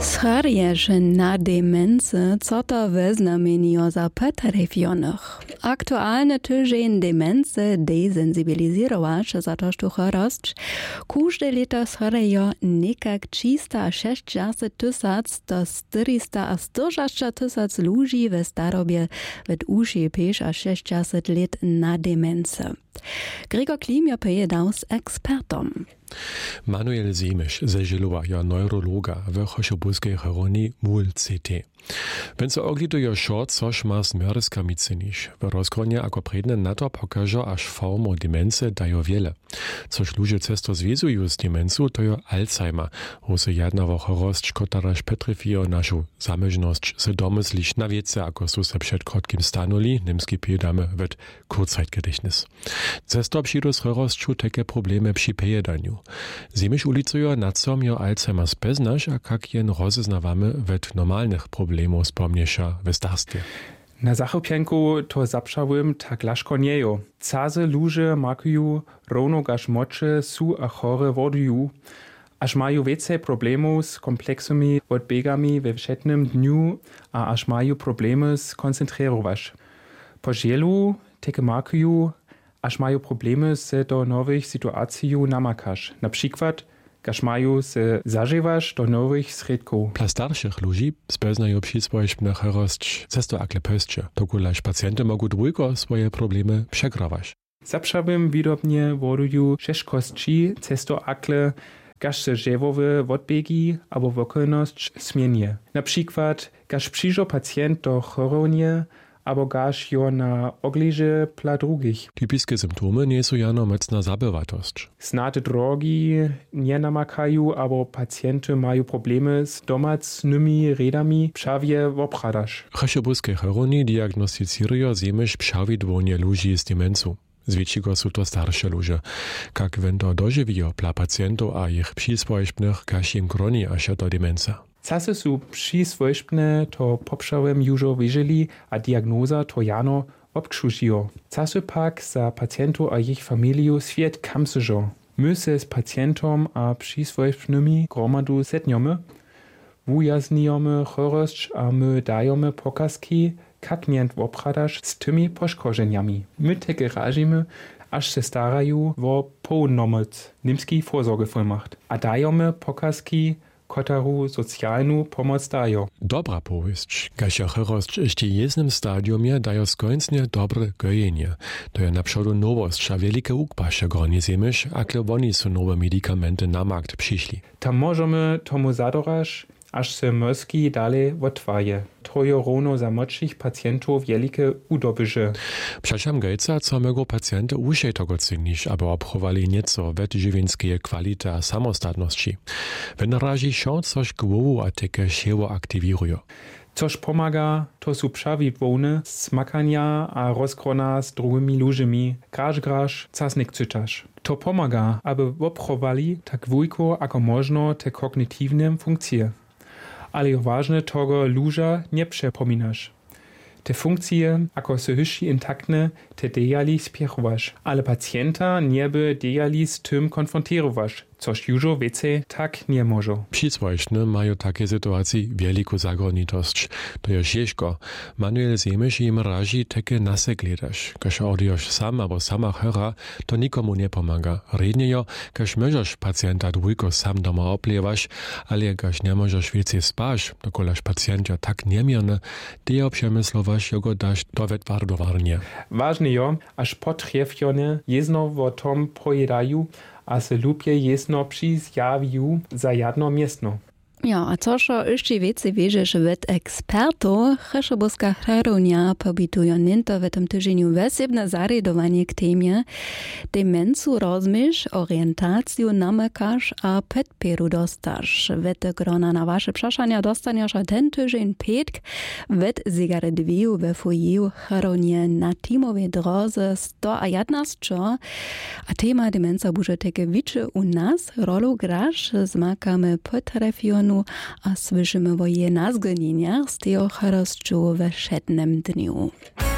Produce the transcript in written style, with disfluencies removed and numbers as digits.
Schorješ na demence, co to wyznamienio za regionach. Aktualny tydzień demence desensibilizować za to, że chorość. Każde lito schorjejo nekak 360 tysac do 440 tysac ludzi w starobie w uši 5-60 lat na demence. Gregor Klimio pojedał z ekspertom. Manuel Semisch ze Žilowa je neurologa w Chošobulskej choroni MUL-CT. Wenn so oglituje šort, což ma smjerska miceniš. W rozkronie ako predne na to pokaže až formu demence dajo wiele. Což ludzie cesto zvezuju z demencu, to je Alzheimer. Hose jadnowo chorost, kotaraž petrifio našu zamežnosť se domysliš na wiece, ako su se przed krotkim stanuli, nemski pjedame ved Kurzzeitgedächtnis. Cesto pšidu s chorostču teke probleme przy pejedaniu. Semisch ulicuje, na com jo Alzheimer speznaš, a kak jen rozeznawamy ved normalnych problemów spomnieša w starstwie. Na zachopienku to zapšałym tak laszko niejo. Caze luże makuju równo gaż mocze su a chore woduju, aż mają więcej problemów z kompleksami odbiegami we wszednym dniu, a aż mają problemy z koncentrować. Po žielu teke makuju, aż mają problemy z do nowych sytuacji namakasz. Na przykład kaž majú se zažívaš do nových sredkov. Dla starších ľudí speznajú přisvojšpne chorosť cesto akle pösče. Tokuľaž pacienty mogú dvojko svoje problémy přegrawać. Zapšabym výrobne vodujú šeškostčí cesto akle kaž se ževowe odbiegi abo wokolnosť zmienie. Na przykład kaž přižo pacient do choronie abo gaž jo na ogliže pla drugich. Typiskie symptomy nie są jano mocna zabywatość. Znate drogi nie namakają, abo pacjenty mają problemy z domacnymi redami pšawie wopradasz. W Chošobulskej choroni diagnosticują Semisch pšawidłonie ludzi z demencu. Zwiecigo są to starsze ludzie. Jak wendo dożywią dla pacjentów a ich przyswojszpnych, kaž im groni aż do demenca. Czasy su przyswojszpne to poprzałem jużo wieżeli, a diagnoza to jano obkrzužijo. Czasy pak za pacjentów a ich familię świat kamsyżo. My se z pacjentom a przyswojszpnymi gromadu setniomy, wujaznijomy chorość a my dajemy pokazki, kak nient wopradasz z tymi poszkodzeniami. My teke ražimy, aż se starają wo połnomoc, nimski Vorsorgevollmacht. A dajemy pokazki, kotaru socjalnu pomoc dajo. Dobra powieść, kasia chorost jeszcze jednym stadiumie dajo skończnie dobre gojenie. To je na przodu nowość, a wielkie ukpasze groni Semisch, akle oni su nowe medikamenty na markt przyszli. Tam możemy tomu zadoraż, aż se mozki dalej otwaje. To je równo za młodszych pacjentów wielkie udobyże. Przeczam gejca, co mogą pacjenty uszej tego cenić, aby obchowali nieco wetżywienskie kwality a samostatności. Wenn razi się coś głowu a teke siewo aktywirują. Což pomaga, to su przawidłowne smakania a rozkrona z drugimi ludźmi, graż, casnik cytasz. To pomaga, aby obchowali tak wujko, ako možno te kognitywne funkcje. Ale ważne tego luża nie przepominasz. Te funkcje, ako se hyši intaktne, te dejali spiechowasz, ale pacjenta nie by dejali z tym konfrontowasz, což jużo więcej tak nie może. Przyswojszne mają takie sytuacji wielką zagonitość. To jest ciężko. Manuel Semisch im razi takie nase gledasz. Każ odjosz sam albo sama chora, to nikomu nie pomaga. Redniejo, każ możesz pacjenta dwójko sam doma oplewasz, ale każ nie możesz więcej spać, dokolaż pacjentia tak niemierne, ty przemyslowasz, jego dasz do wetwardowarnie. Ważne jo, aż potrzefione jedno o tom pojedają, a se lubje jesno přizjawiu za jedno miestno. Ja, a což ešte viacej vieš ved ekspertov, Chošobulská choronia pobytujú nento v tom týždňu vesebné zariadovanie k téme demencu rozmýš, orientáciu namakaš a podpieru dostáš. Ved grona na vaše přašania dostaneš a ten týždeň pietk ved zigaredviu ve foyeju choronie na tímovej droze 111. A téma demenca bude teke viče u nás, rolu graž, zmakame potrafionu a słyszymy o jej nazgonieniach z tej chorostju we 7 dniu.